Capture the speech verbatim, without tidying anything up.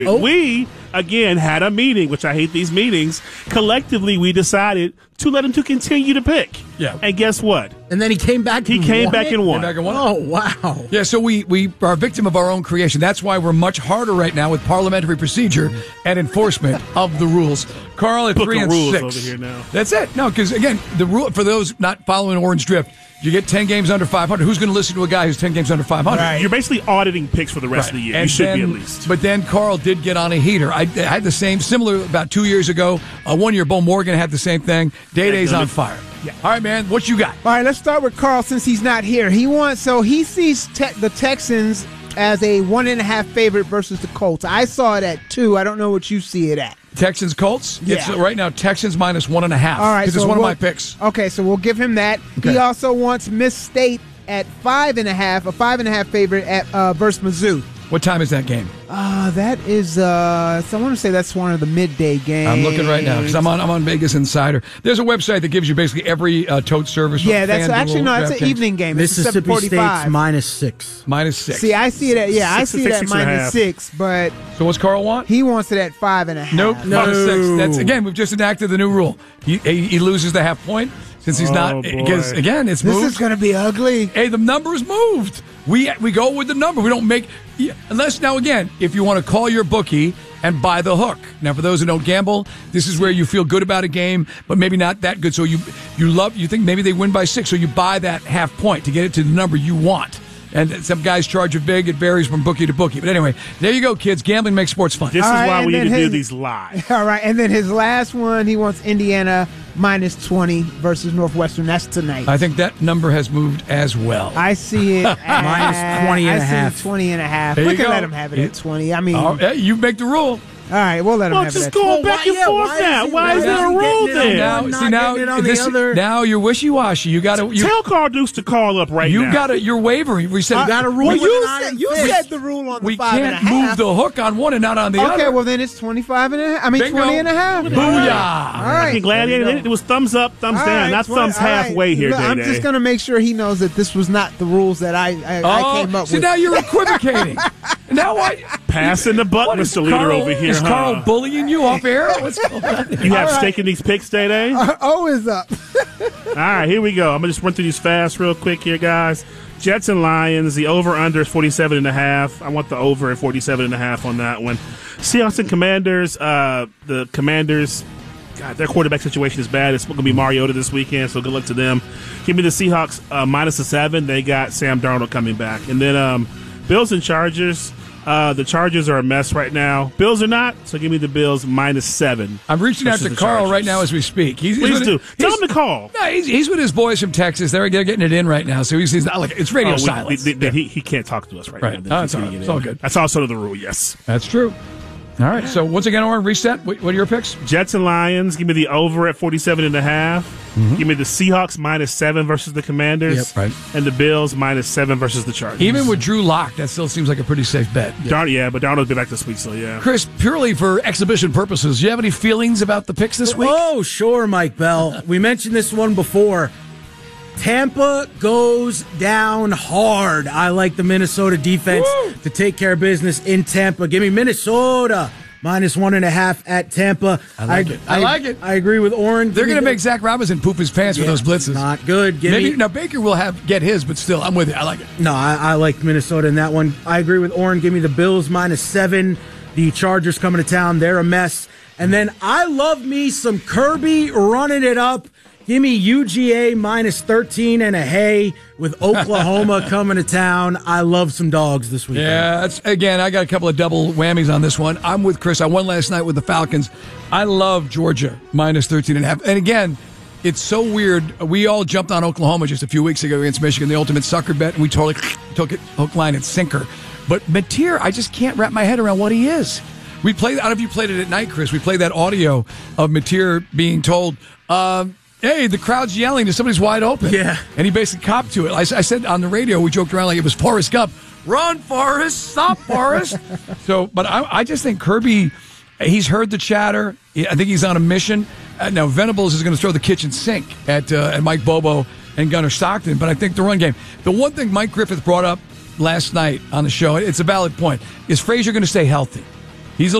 Oh. We, again, had a meeting, which I hate these meetings. Collectively, we decided to let him to continue to pick. Yeah. And guess what? And then he came back He and came won back it? and won. Came back and won. Oh, wow. Yeah, so we, we are a victim of our own creation. That's why we're much harder right now with parliamentary procedure and enforcement of the rules. Carl at Book three of and rules six. over here now. That's it. No, because, again, the rule for those not following Orange Drift, you get ten games under five hundred. Who's going to listen to a guy who's ten games under five hundred? You're basically auditing picks for the rest Right. of the year. And you should then, be at least. But then Carl did get on a heater. I, I had the same, similar about two years ago. Uh, one year, Bo Morgan had the same thing. Day Day's on fire. Yeah. All right, man. What you got? All right, let's start with Carl since he's not here. He wants so he sees te- the Texans as a one and a half favorite versus the Colts. I saw it at two. I don't know what you see it at. Texans Colts. Yeah. It's uh, right now Texans minus one and a half. All right, because so it's one we'll- of my picks. Okay, so we'll give him that. Okay. He also wants Miss State at five and a half, a five and a half favorite at uh, versus Mizzou. What time is that game? Uh, that is, uh, so I want to say that's one of the midday games. I'm looking right now because I'm on I'm on Vegas Insider. There's a website that gives you basically every uh, tote service. Yeah, that's FanDuel, actually no, that's an DraftKings. evening game. It's Mississippi seven State's forty-five. minus six. Minus six. See, I see it at yeah, I Six- see six- it at six and a minus half. six, but So what's Carl want? he wants it at five and a half. Nope, No. minus six. That's again, we've just enacted the new rule. He he, he loses the half point since he's Oh, not boy. because again it's This moved. is going to be ugly. Hey, the number's moved. We we go with the number. We don't make yeah, unless now again, if you want to call your bookie and buy the hook. Now, for those who don't gamble, this is where you feel good about a game, but maybe not that good. So you you love you think maybe they win by six, so you buy that half point to get it to the number you want. And some guys charge it big. It varies from bookie to bookie. But anyway, there you go, kids. Gambling makes sports fun. This All is right, why and we need then to do his- these live. All right, and then his last one, he wants Indiana minus twenty versus Northwestern. That's tonight. I think that number has moved as well. I see it at Minus twenty and I a see half. twenty and a half. There We you can go. let him have it at twenty. I mean, Oh, all hey, you make the rule. right, we'll let him Well, have it just at going twenty. back and yeah, forth why now. is he- Why why is is there a he rule getting it on there? Now, Not see now, getting it on this, the other. now you're wishy washy. You got to you, Tell Carl Deuce to call up right you now. got to you're wavering. We said You gotta rule Well, with you an iron said, you fist. said the rule on the we five and a can't move half. the hook on one and not on the other. Okay, well then it's twenty-five and a half. I mean, Bingo. twenty and a half. Booyah. All right. Fucking gladiator. There you go. It was thumbs up, thumbs All down, right, not twenty thumbs all right. halfway here, Look, I'm Day just Day. going to make sure he knows that this was not the rules that I I, Oh, I came up see, with. now you're equivocating. Now what? Passing the buck, What is Mister Leader Carl, over here. Is huh? Carl bullying you off air? What's going on? You have All right. stake in these picks, Day Day? All O is up. right, here we go. I'm going to just run through these fast real quick here, guys. Jets and Lions, the over-under is forty-seven and a half. I want the over at forty-seven and a half on that one. Seahawks and Commanders, uh, the Commanders, God, their quarterback situation is bad. It's going to be Mariota this weekend, so good luck to them. Give me the Seahawks uh, minus a seven. They got Sam Darnold coming back. And then um, Bills and Chargers. Uh, the Chargers are a mess right now. Bills are not, so give me the Bills minus seven. I'm reaching out versus to the Carl Chargers. right now as we speak. He's, he's Please with- do. Tell he's- him to call. No, he's, he's with his boys from Texas. They're, they're getting it in right now, so he's, he's not like it's radio Oh, we- silence. we- that he, he can't talk to us right, Right. now. Oh, it's all He's right. getting It's it all in. good. That's also the rule, yes. That's true. All right. So once again, Oren, reset. What, what are your picks? Jets and Lions, give me the over at forty-seven and a half. Mm-hmm. Give me the Seahawks minus seven versus the Commanders. Yep, right. And the Bills minus seven versus the Chargers. Even with Drew Lock, that still seems like a pretty safe bet. Darn, yeah, but Darnold's be back this week, so yeah. Chris, purely for exhibition purposes, do you have any feelings about the picks this week? Oh, sure, Mike Bell. We mentioned this one before. Tampa goes down hard. I like the Minnesota defense Woo! to take care of business in Tampa. Give me Minnesota minus one and a half at Tampa. I like it. I like it. I agree with Oren. They're Give me going to the- make Zach Robinson poop his pants Yeah, for those blitzes. Not good. Give Maybe me, now Baker will have get his, but still, I'm with you. I like it. No, I, I like Minnesota in that one. I agree with Oren. Give me the Bills minus seven. The Chargers coming to town. They're a mess. And then I love me some Kirby running it up. Give me U G A minus thirteen and a hay with Oklahoma coming to town. I love some dogs this weekend. Yeah, that's, again, I got a couple of double whammies on this one. I'm with Chris. I won last night with the Falcons. I love Georgia minus thirteen and a half. And again, it's so weird. We all jumped on Oklahoma just a few weeks ago against Michigan, the ultimate sucker bet, and we totally took it hook, line, and sinker. But Mateer, I just can't wrap my head around what he is. We played, I don't know if you played it at night, Chris. We played that audio of Mateer being told, um, hey, the crowd's yelling that somebody's wide open. Yeah. And he basically copped to it. I, I said on the radio, we joked around like it was Forrest Gump. Run, Forrest! Stop, Forrest! So, but I, I just think Kirby, he's heard the chatter. I think he's on a mission. Uh, now, Venables is going to throw the kitchen sink at, uh, at Mike Bobo and Gunnar Stockton, but I think the run game. The one thing Mike Griffith brought up last night on the show, it's a valid point, is Frazier going to stay healthy?